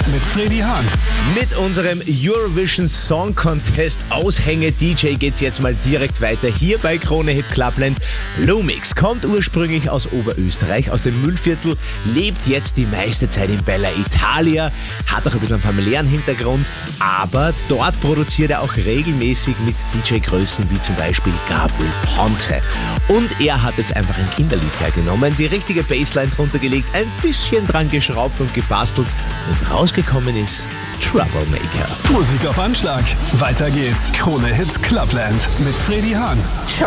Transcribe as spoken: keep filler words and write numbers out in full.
mit Freddy Hahn. Mit unserem Eurovision Song Contest Aushänge-D J geht's jetzt mal direkt weiter hier bei Krone Hit Clubland. Lumix kommt ursprünglich aus Oberösterreich, aus dem Müllviertel, lebt jetzt die meiste Zeit in Bella Italia, hat auch ein bisschen einen familiären Hintergrund, aber dort produziert er auch regelmäßig mit D J-Größen wie zum Beispiel Gabriel Ponte. Und er hat jetzt einfach ein Kinderlied hergenommen, die richtige Bassline drunter gelegt, ein bisschen dran geschraubt und gebastelt und rausgekommen ist Troublemaker. Musik auf Anschlag. Weiter geht's. Krone Hit Clubland mit Freddy Hahn.